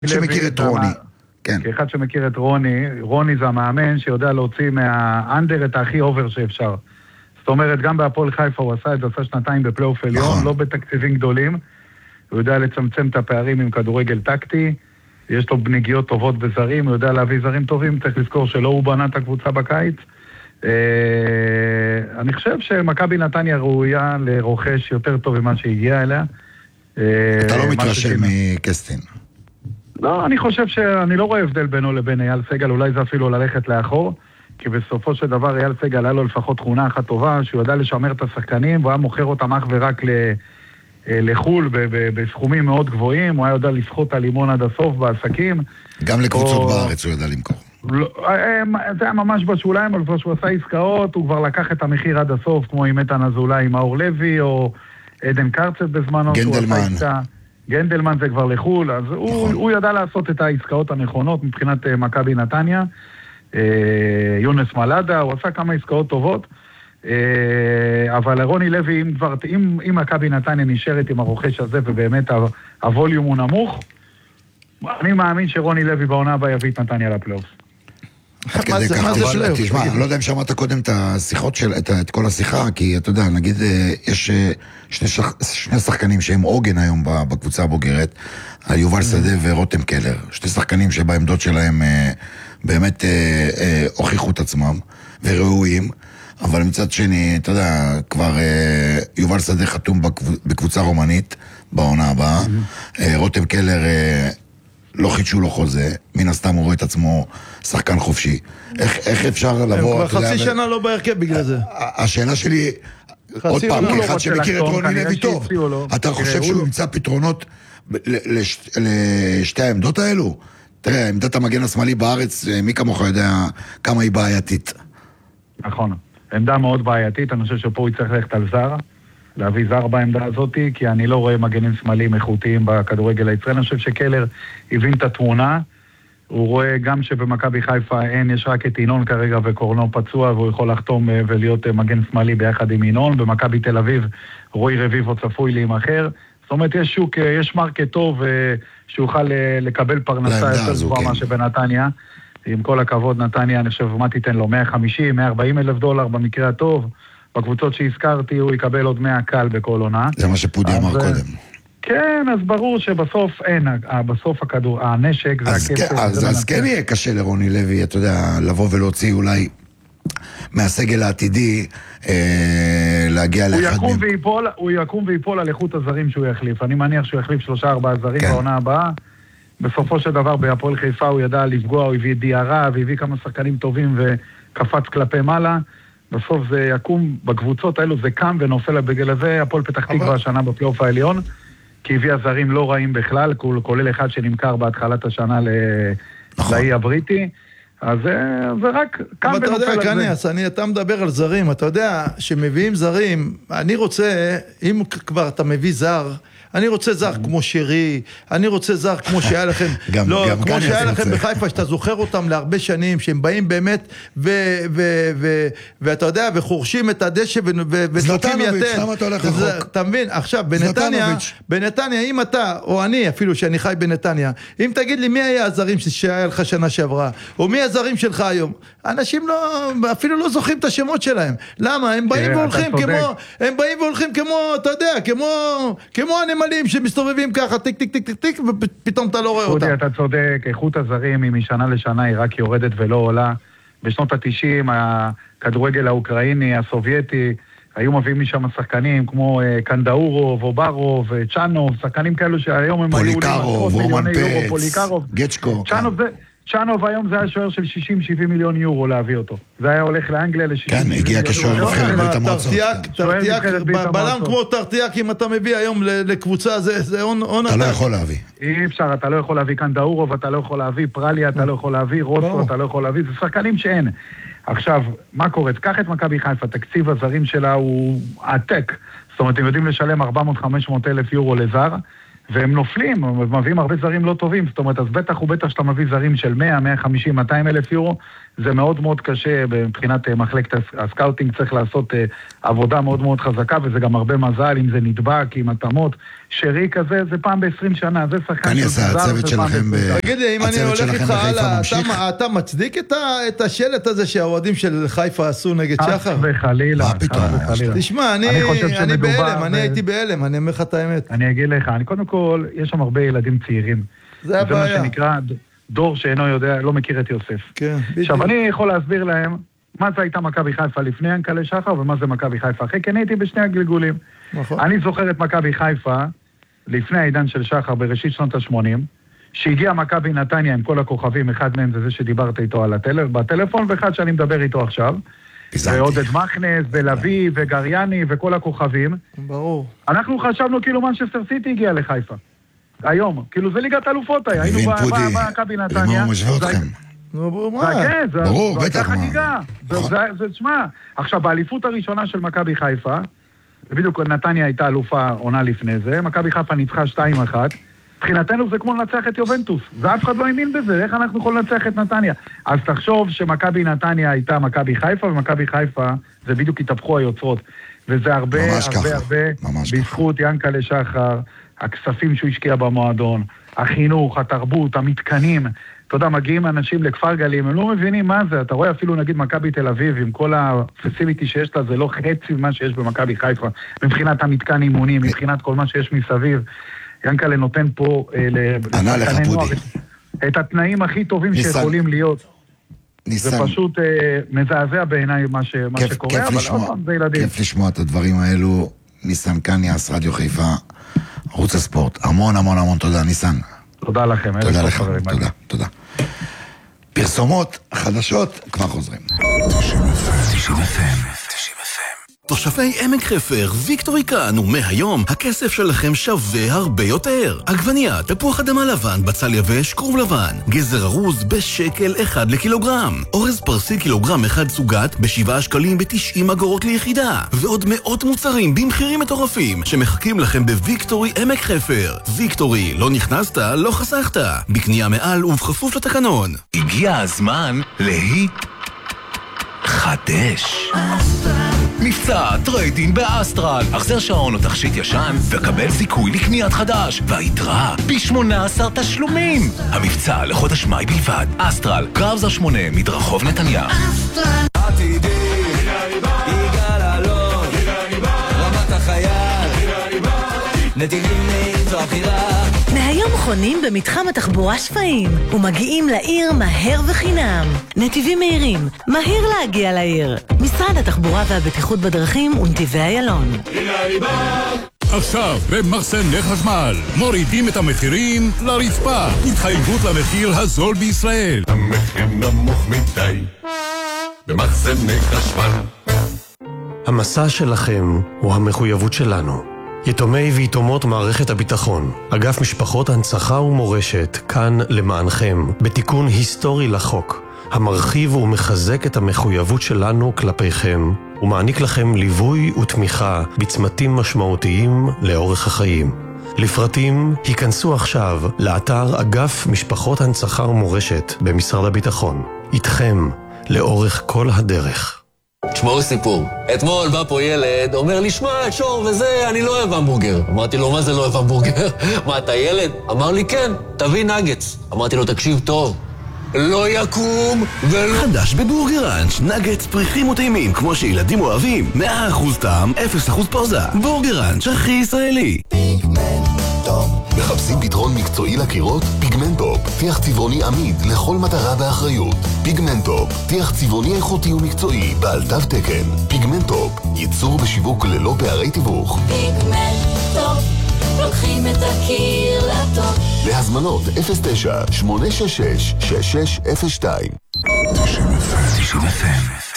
שמכיר את רוני. כן. כאחד שמכיר את רוני זה המאמן שיודע להוציא מהאנדר את הכי אובר שאפשר. זאת אומרת, גם בהפועל חיפה הוא עשה את זה, עשה שנתיים בפלייאוף עליון, לא בתקציבים גדולים. הוא יודע לצמצם את הפערים עם כדורגל טקטי, יש לו נגיעות טובות בזרים, הוא יודע להביא זרים טובים, צריך לזכור שלא הוא בנה את הקבוצה בקיץ. אני חושב שמכבי נתניה ראויה לרוכש יותר טוב ממה שהגיע אליה. אתה לא מתרשם מקסטין. לא, אני חושב שאני לא רואה הבדל בינו לבין אייל סגל, אולי זה אפילו ללכת לאחור, כי בסופו של דבר אייל סגל היה לו לפחות תכונה אחת טובה, שהוא ידע לשמר את השחקנים, והוא היה מוכר אותם אך ורק לחול בסכומים מאוד גבוהים, הוא היה יודע לסחוט הלימון עד הסוף בעסקים. גם לקבוצות בארץ הוא ידע למכור. זה היה ממש בשוליים, אבל שהוא עשה עסקאות, הוא כבר לקח את המחיר עד הסוף, כמו עם איתן אזולאי, עם מאור לוי, או עדן קרצב בזמנו. גנדלמן זה כבר לחול, אז הוא ידע לעשות את העסקאות הנכונות מבחינת מכבי נתניה. יונס מלאדה, הוא עשה כמה עסקאות טובות, אבל רוני לוי, אם מכבי נתניה נשארת עם הרוכש הזה, ובאמת הווליום הוא נמוך, אני מאמין שרוני לוי בעונה הבאה יביא את נתניה לפלייאוף. תשמע, אני לא יודע אם שמעת קודם את השיחות את כל השיחה, כי אתה יודע, נגיד יש שני שחקנים שהם עוגן היום בקבוצה הבוגרת, יובל שדה ורותם קלר, שני שחקנים שבעמדות שלהם באמת הוכיחו את עצמם וראויים, אבל מצד שני, אתה יודע, כבר יובל שדה חתום בקבוצה רומנית בעונה הבאה, רותם קלר לא חידשו לו חוזה, מן הסתם הוא רואה את עצמו שחקן חופשי. איך אפשר לבוא... כבר חצי שנה לא בהרכב בגלל זה. השאלה שלי, עוד פעם, כאחד שמכיר את רוני לוי טוב, אתה חושב שהוא ימצא פתרונות לשתי העמדות האלו? תראה, עמדת המגן השמאלי בארץ, מי כמוך יודע כמה היא בעייתית. נכון, עמדה מאוד בעייתית, אני חושב שפה הוא יצטרך ללכת על זר, להביא זר בעמדה הזאת, כי אני לא רואה מגנים שמאליים איכותיים בכדורגל הישראלי. אני חושב שקלר הבין את התמונה, הוא רואה גם שבמכבי חיפה יש רק את ינון כרגע וקורנו פצוע, והוא יכול לחתום ולהיות מגן שמאלי ביחד עם ינון. במכבי תל אביב רועי רביבו צפוי להימכר. זאת אומרת, יש שוק, יש מרקט טוב שיוכל לקבל פרנסה יותר גבוהה מה שבנתניה. עם כל הכבוד, נתניה, אני חושב, מה תיתן לו? 150, 140 אלף דולר במקרה הטוב. בקבוצות שהזכרתי הוא יקבל עוד 100 קל בכל עונה. זה מה שפודי אמר קודם. כן, אז ברור שבסוף אין, בסוף הכדור, הנשק זה הכסף. אז כן יהיה קשה לרוני לוי, אתה יודע, לבוא ולהוציא אולי מהסגל העתידי, להגיע לאחד מהם. הוא יקום ויפול על איכות הזרים שהוא יחליף. אני מניח שהוא יחליף 3-4 זרים בעונה הבאה. בסופו של דבר בהפועל חיפה הוא ידע לפגוע, הוא הביא דיארה, והביא כמה שחקנים טובים וקפץ כלפי מעלה. בסוף זה יקום, בקבוצות האלו זה קם ונופל בגלל זה, הפועל פתח תקווה השנה בפלייאוף העליון, כי הביא הזרים לא רעים בכלל, כולל אחד שנמכר בהתחלת השנה לאי הבריטי, אז זה רק קם ונופל. אבל אתה יודע, קניאס, אתה מדבר על זרים, אתה יודע שמביאים זרים, אני רוצה, אם כבר אתה מביא זר, אני רוצה זר כמו שרי, אני רוצה זר כמו שהיה לכם, לא, כמו שהיה לכם בחיפה, שאתה זוכר אותם להרבה שנים, שהם באים באמת, ואתה יודע, וחורשים את הדשא, וזלוקים יתן. למה אתה הולך לחוק? אתה מבין, עכשיו, בנתניה, אם אתה, או אני אפילו, שאני חי בנתניה, אם תגיד לי מי היה הזרים שהיה לך שנה שעברה, או מי הזרים שלך היום, אנשים אפילו לא זוכרים את השמות שלהם. למה? הם באים והולכים כמו, אתה יודע, כמו הנמלים שמסתובבים ככה, טיק, טיק, טיק, טיק, טיק, ופתאום אתה לא רואה אותם. פודי, אתה צודק, איכות הזרים היא משנה לשנה, היא רק יורדת ולא עולה. בשנות ה-90, הכדורגל האוקראיני, הסובייטי, היו מביאים משם שחקנים כמו קנדאורוב, אוברוב, צ'אנוב, שחקנים כאלו שהיום הם היו פוליקרוב, רומן פרץ, גצ'קו. צ'אנוב היום זה היה שוער של 60-70 מיליון יורו להביא אותו. זה היה הולך לאנגליה ל-60 מיליון יורו. כן, הגיע כשוער נבחרת ברית המועצות. בלם כמו טרטיאק, אם אתה מביא היום לקבוצה, זה עון אתה לא יכול להביא. אי אפשר, אתה לא יכול להביא קנדאורוב, אתה לא יכול להביא פרליה, אתה לא יכול להביא רוסו, אתה לא יכול להביא, זה שחקנים שאין. עכשיו, מה קורה? קח את מכבי חיפה, תקציב הזרים שלה הוא עתק. זאת אומרת, הם יודעים לשלם 400-500 אלף יורו לזר, והם נופלים, הם מביאים הרבה זרים לא טובים, זאת אומרת, אז בטח ובטח שאתה מביא זרים של 100, 150, 200 אלף יורו, זה מאוד מאוד קשה, מבחינת מחלקת הסקאוטינג צריך לעשות עבודה מאוד מאוד חזקה, וזה גם הרבה מזל, אם זה נדבק, עם התאמות, שרי כזה, זה פעם ב-20 שנה, זה שחקן אני עשה, הצוות שלכם תגיד לי, אם אני הולך איתך הלאה, אתה מצדיק את השלט הזה שהאוהדים של חיפה עשו נגד שחר? וחלילה. מה פתאום? תשמע, אני בהלם, אני הייתי בהלם, אני אומר לך את האמת. אני אגיד לך, קודם כל, יש שם הרבה ילדים צעירים. זה הבעיה. זה מה שנקרא דור שאינו יודע, לא מכיר את יוסף. כן, בדיוק. עכשיו, אני יכול להסביר להם מה זה הייתה מכבי חיפה לפני ינקלה שחר ומה זה מכבי חיפה אחרי, כי אני הייתי בשני הגלגולים. נכון. אני זוכר את מכבי חיפה לפני העידן של שחר בראשית שנות ה-80, שהגיע מכבי נתניה עם כל הכוכבים, אחד מהם זה שדיברת איתו בטלפון, ואחד שאני מדבר איתו עכשיו. ועודד מכנס, ולוי, וגריאני, וכל הכוכבים. ברור. אנחנו חשבנו כאילו מנצ'סטר סיטי הגיע לחיפה. היום. כאילו זה ליגת אלופות היה. היינו במכבי נתניה. למה הוא משווה אתכם? ברור, בטח מה. זה תשמע. עכשיו, באליפות הראשונה של מכבי חיפה, בדיוק נתניה הייתה אלופה עונה לפני זה, מכבי חיפה ניצחה 2-1, מבחינתנו זה כמו לנצח את יובנטוס, ואף אחד לא האמין בזה, איך אנחנו יכולים לנצח את נתניה? אז תחשוב שמכבי נתניה הייתה מכבי חיפה, ומכבי חיפה זה בדיוק התהפכו היוצרות, וזה הרבה בזכות ינקלה שחר, הכספים שהוא השקיע במועדון, החינוך, התרבות, המתקנים, אתה יודע, מגיעים אנשים לכפר גלים, הם לא מבינים מה זה, אתה רואה אפילו נגיד מכבי תל אביב, עם כל הפסיליטי שיש לה, זה לא חצי מה שיש במכבי חיפה, מבחינת המתקן אימונים, מבחינת כל מה שיש מסביב, ינקלה נותן פה את התנאים הכי טובים שיכולים להיות. זה פשוט מזעזע בעיניי מה שקורה, אבל עוד פעם זה ילדים. כיף לשמוע את הדברים האלו, ניסן קניאס, רדיו חיפה, ערוץ הספורט, המון המון המון תודה, ניסן. תודה לכם. תודה לך, תודה. פרסומות, חדשות, כבר חוזרים. 90 FM. תושבי עמק חפר, ויקטורי כאן, ומהיום הכסף שלכם שווה הרבה יותר. עגבנייה, תפוח אדמה לבן, בצל יבש, כרוב לבן, גזר ארוז בשקל 1 לקילוגרם, אורז פרסי קילוגרם 1 סוגת ב7 שקלים ב90 אגורות ליחידה, ועוד מאות מוצרים במחירים מטורפים שמחכים לכם בוויקטורי עמק חפר. ויקטורי, לא נכנסת, לא חסכת. בקנייה מעל ובכפוף לתקנון. הגיע הזמן חדש. מבצע טריידין באסטרל. החזר שעון או תכשיט ישן וקבל זיכוי לקניית חדש, והיתרה ב18 תשלומים. המבצע לחודש מאי בלבד. אסטרל, קו זר 8 מדרחוב נתניה. עתידי יגאל אלון, רמת החייל, נתיבים זו הבחירה. מהיום חונים במתחם התחבורה שפיים ומגיעים לעיר מהר וחינם. נתיבים מהירים, מהיר להגיע לעיר. משרד התחבורה והבטיחות בדרכים ונתיבי איילון. עכשיו במחסני חשמל מורידים את המחירים לרצפה. התחייבות למחיר הזול בישראל. המחיר נמוך מדי במחסני חשמל. המסע שלכם הוא המחויבות שלנו. יתומי ויתומות מערכת הביטחון, אגף משפחות הנצחה ומורשת, כאן למענכם, בתיקון היסטורי לחוק, המרחיב ומחזק את המחויבות שלנו כלפיכם, ומעניק לכם ליווי ותמיכה בצמתים משמעותיים לאורך החיים. לפרטים, היכנסו עכשיו לאתר אגף משפחות הנצחה ומורשת במשרד הביטחון. איתכם, לאורך כל הדרך. תשמעו סיפור. אתמול בא פה ילד, אומר לי, שמע, שור וזה, אני לא אוהב המבורגר. אמרתי לו, מה זה לא אוהב המבורגר? מה, אתה ילד? אמר לי, כן, תביא נגץ. אמרתי לו, תקשיב טוב, לא יקום ולא... חדש בבורגראנץ', נגץ פריחים וטעימים, כמו שילדים אוהבים. 100% טעם, 0% פוזה. בורגראנץ', הכי ישראלי. מחפשים פתרון מקצועי לקירות? פיגמנטופ, טיח צבעוני עמיד לכל מטרה באחריות. פיגמנטופ, טיח צבעוני איכותי ומקצועי בעל תו תקן. פיגמנטופ, ייצור בשיווק ללא פערי תיווך. פיגמנטופ, לוקחים את הקיר לטופ. להזמנות 09-866-6602. 90 FM.